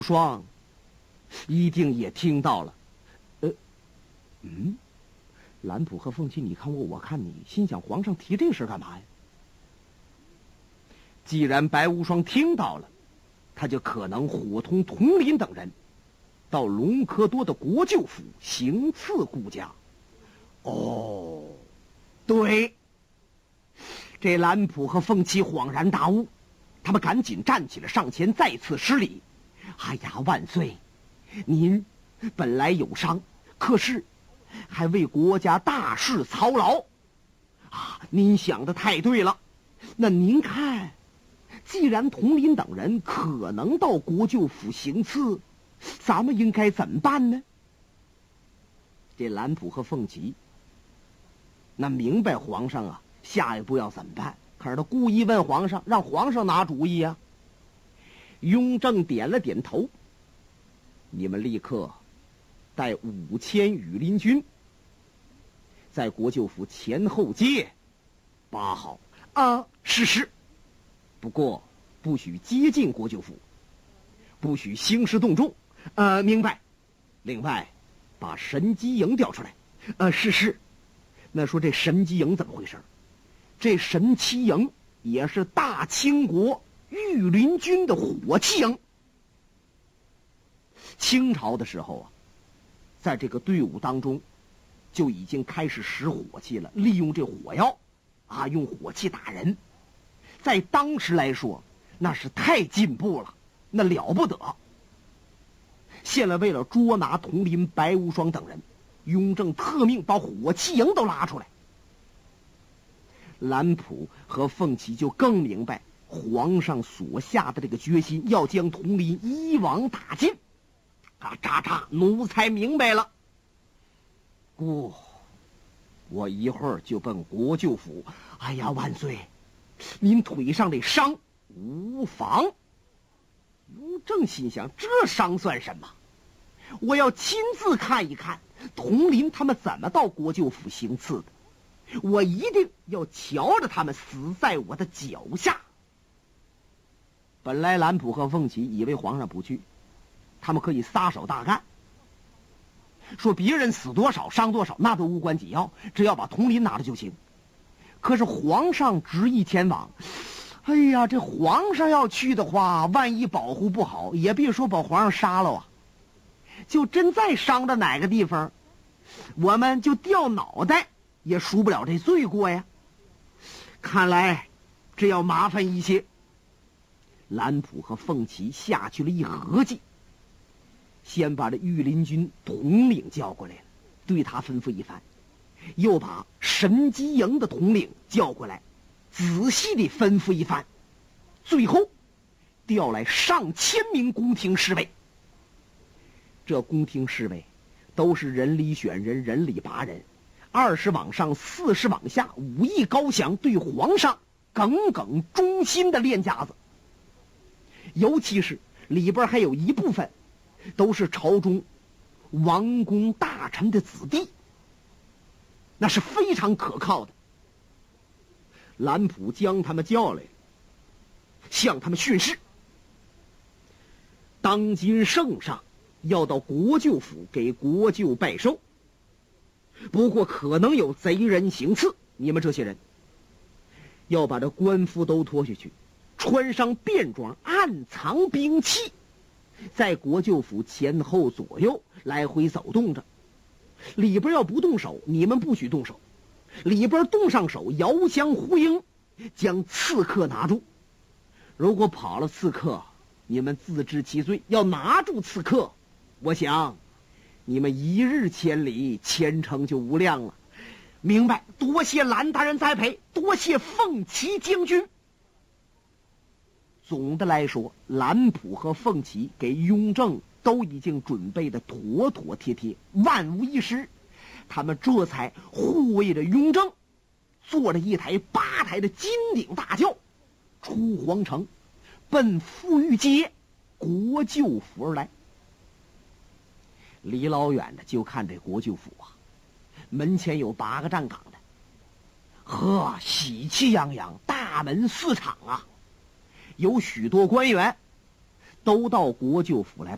双一定也听到了。兰普和凤七，你看我，我看你，心想皇上提这事干嘛呀？既然白无双听到了，他就可能伙同佟林等人到隆科多的国舅府行刺顾家。哦，对，这兰普和凤七恍然大悟，他们赶紧站起来上前再次施礼。哎呀，万岁！您本来有伤，可是还为国家大事操劳啊！您想的太对了。那您看，既然佟林等人可能到国舅府行刺，咱们应该怎么办呢？这兰普和凤吉那明白皇上啊下一步要怎么办，可是他故意问皇上，让皇上拿主意啊。雍正点了点头，你们立刻带5000羽林军在国舅府前后街8号。是。不过不许接近国舅府，不许兴师动众。明白。另外把神机营调出来。是。那说这神机营怎么回事？这神机营也是大清国御林军的火器营。清朝的时候啊，在这个队伍当中就已经开始使火器了，利用这火药啊，用火器打人。在当时来说那是太进步了，那了不得。现在为了捉拿佟林、白无双等人，雍正特命把火器营都拉出来。兰普和凤琪就更明白皇上所下的这个决心，要将佟林一网打尽。奴才明白了。我一会儿就奔国舅府。哎呀，万岁，您腿上这伤无妨。雍正心想，这伤算什么？我要亲自看一看佟林他们怎么到国舅府行刺的，我一定要瞧着他们死在我的脚下。本来兰普和凤琪以为皇上不去，他们可以撒手大干，说别人死多少伤多少那都无关紧要，只要把佟林拿了就行。可是皇上执意前往，哎呀，这皇上要去的话，万一保护不好，也别说把皇上杀了啊，就真再伤着哪个地方，我们就掉脑袋也赎不了这罪过呀。看来这要麻烦一些。兰普和凤琪下去了一合计，先把这御林军统领叫过来了，对他吩咐一番，又把神机营的统领叫过来，仔细地吩咐一番，最后调来上千名宫廷侍卫。这宫廷侍卫都是人里选人，人里拔人，20往上40往下，武艺高强，对皇上耿耿忠心的练家子。尤其是里边还有一部分都是朝中王公大臣的子弟，那是非常可靠的。兰普将他们叫来，向他们训示，当今圣上要到国舅府给国舅拜寿，不过可能有贼人行刺，你们这些人要把这官服都脱下去，穿上便装，暗藏兵器，在国舅府前后左右来回走动着。里边要不动手，你们不许动手；里边动上手，遥相呼应，将刺客拿住。如果跑了刺客，你们自知其罪；要拿住刺客，我想你们1日千里，前程就无量了。明白？多谢兰大人栽培，多谢凤琪将军。总的来说，兰普和凤琪给雍正都已经准备的妥妥帖帖，万无一失。他们这才护卫着雍正，坐着一台8台的金顶大轿，出皇城，奔富裕街国舅府而来。离老远的就看这国舅府啊，门前有8个站岗的，呵，喜气洋洋，大门4敞啊。有许多官员都到国舅府来